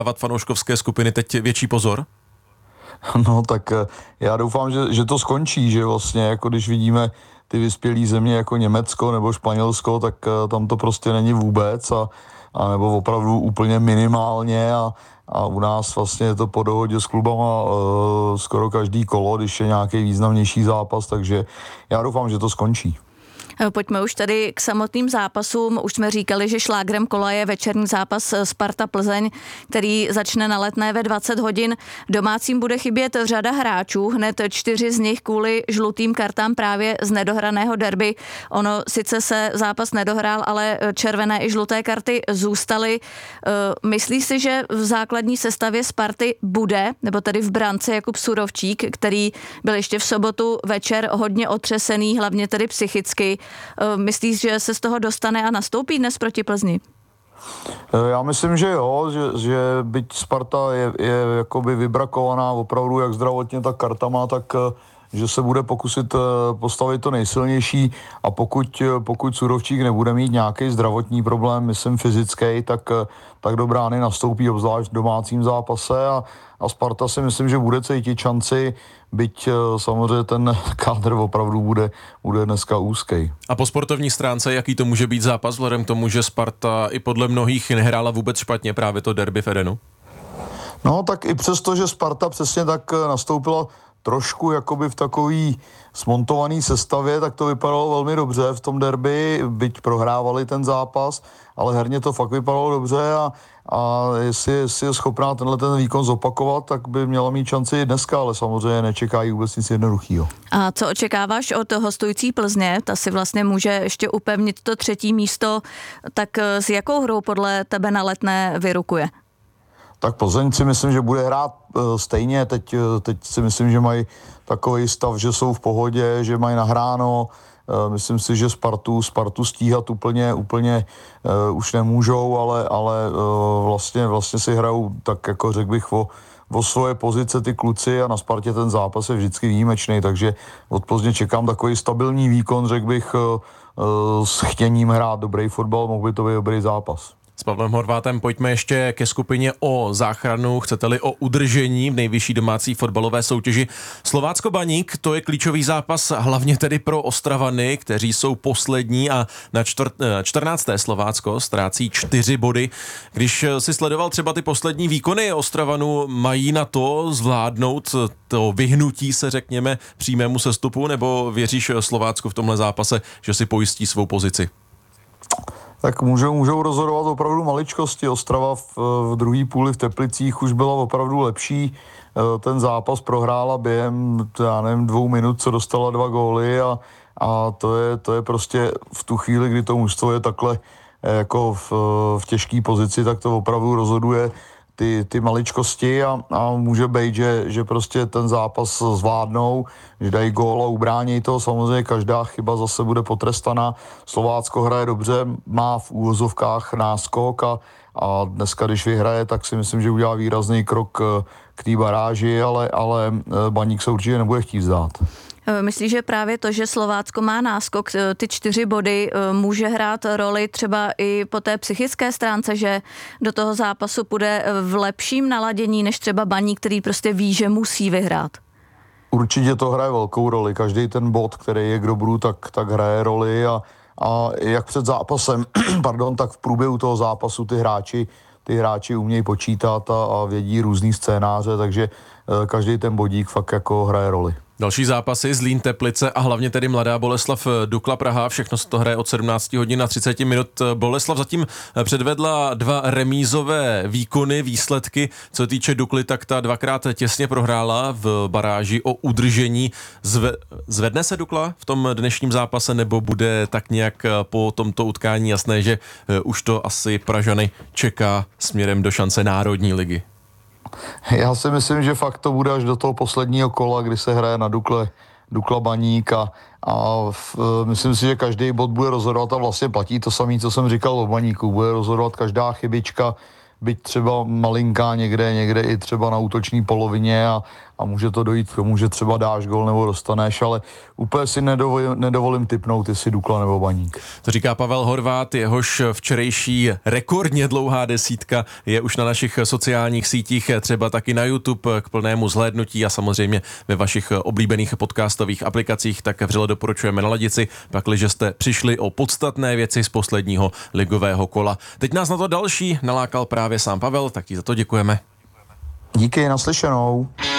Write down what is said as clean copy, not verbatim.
dávat fanouškovské skupiny teď větší pozor? No tak já doufám, že to skončí, že vlastně jako když vidíme ty vyspělé země jako Německo nebo Španělsko, tak tam to prostě není vůbec a nebo opravdu úplně minimálně a u nás vlastně je to po dohodě s klubama skoro každý kolo, když je nějaký významnější zápas, takže já doufám, že to skončí. Pojďme už tady k samotným zápasům. Už jsme říkali, že šlágrem kola je večerní zápas Sparta-Plzeň, který začne na Letné ve 20 hodin. Domácím bude chybět řada hráčů, hned 4 z nich kvůli žlutým kartám právě z nedohraného derby. Ono sice se zápas nedohrál, ale červené i žluté karty zůstaly. Myslí si, že v základní sestavě Sparty bude, nebo tedy v brance Jakub Surovčík, který byl ještě v sobotu večer hodně otřesený, hlavně tedy psychicky. Myslíš, že se z toho dostane a nastoupí dnes proti Plzni? Já myslím, že jo, že byť Sparta je jakoby vybrakovaná opravdu jak zdravotně, tak kartama, tak že se bude pokusit postavit to nejsilnější a pokud Surovčík nebude mít nějaký zdravotní problém, myslím fyzický, tak do brány nastoupí obzvlášť v domácím zápase a Sparta si myslím, že bude cítit šanci, byť samozřejmě ten kádr opravdu bude dneska úzký. A po sportovní stránce, jaký to může být zápas, vzhledem k tomu, že Sparta i podle mnohých nehrála vůbec špatně právě to derby v Edenu? No tak i přesto, že Sparta přesně tak nastoupila trošku jakoby v takový smontovaný sestavě, tak to vypadalo velmi dobře v tom derby, byť prohrávali ten zápas, ale herně to fakt vypadalo dobře a jestli je schopná tenhle ten výkon zopakovat, tak by měla mít šanci i dneska, ale samozřejmě nečekají vůbec nic jednoduchýho. A co očekáváš od hostující Plzně? Ta si vlastně může ještě upevnit to 3. místo, tak s jakou hrou podle tebe na Letné vyrukuje? Tak Plzeň si myslím, že bude hrát stejně. Teď si myslím, že mají takový stav, že jsou v pohodě, že mají nahráno. Myslím si, že Spartu stíhat úplně už nemůžou, ale vlastně si hrajou tak jako řekl bych o svoje pozice ty kluci a na Spartě ten zápas je vždycky výjimečný, takže od Plzně čekám takový stabilní výkon, řekl bych, s chtěním hrát dobrý fotbal, mohl by to být dobrý zápas. S Pavlem Horvátem pojďme ještě ke skupině o záchranu, chcete-li o udržení v nejvyšší domácí fotbalové soutěži. Slovácko-Baník, to je klíčový zápas hlavně tedy pro Ostravany, kteří jsou poslední a na 14. Slovácko ztrácí 4 body. Když si sledoval třeba ty poslední výkony Ostravanů, mají na to zvládnout to vyhnutí se, řekněme, přímému sestupu, nebo věříš Slovácku v tomhle zápase, že si pojistí svou pozici? Tak můžou rozhodovat opravdu maličkosti. Ostrava v druhé půli v Teplicích už byla opravdu lepší. Ten zápas prohrála během, 2 minut, co dostala 2 góly a to je prostě v tu chvíli, kdy to mužstvo je takhle jako v těžké pozici, tak to opravdu rozhoduje ty maličkosti a může být, že prostě ten zápas zvládnou, že dají gól a ubrání to. Samozřejmě každá chyba zase bude potrestaná. Slovácko hraje dobře, má v úvozovkách náskok a dneska, když vyhraje, tak si myslím, že udělá výrazný krok k té baráži, ale Baník se určitě nebude chtít vzdát. Myslíš, že právě to, že Slovácko má náskok, ty 4 body, může hrát roli třeba i po té psychické stránce, že do toho zápasu půjde v lepším naladění než třeba Baník, který prostě ví, že musí vyhrát? Určitě to hraje velkou roli. Každý ten bod, který je k dobru, tak hraje roli a jak před zápasem, tak v průběhu toho zápasu ty hráči umějí počítat a vědí různý scénáře, takže každý ten bodík fakt jako hraje roli. Další zápasy Zlín, Teplice a hlavně tedy Mladá Boleslav, Dukla Praha, všechno se to hraje od 17 hodin a 30 minut. Boleslav zatím předvedla 2 remízové výkony, výsledky. Co týče Dukly, tak ta 2krát těsně prohrála v baráži o udržení. Zvedne se Dukla v tom dnešním zápase, nebo bude tak nějak po tomto utkání jasné, že už to asi Pražany čeká směrem do šance Národní ligy? Já si myslím, že fakt to bude až do toho posledního kola, kdy se hraje na Dukla Baník a myslím si, že každý bod bude rozhodovat a vlastně platí to samé, co jsem říkal o Baníku. Bude rozhodovat každá chybička, byť třeba malinká někde i třeba na útoční polovině a a může to dojít k tomu, že třeba dáš gol nebo dostaneš, ale úplně si nedovolím tipnout, jestli Dukla nebo Baník. To říká Pavel Horváth, jehož včerejší rekordně dlouhá desítka je už na našich sociálních sítích, třeba taky na YouTube k plnému zhlédnutí a samozřejmě ve vašich oblíbených podcastových aplikacích, tak vřele doporučujeme naladit si, pakliže jste přišli o podstatné věci z posledního ligového kola. Teď nás na to další nalákal právě sám Pavel, tak jí za to děkujeme. Díky, naslyšenou.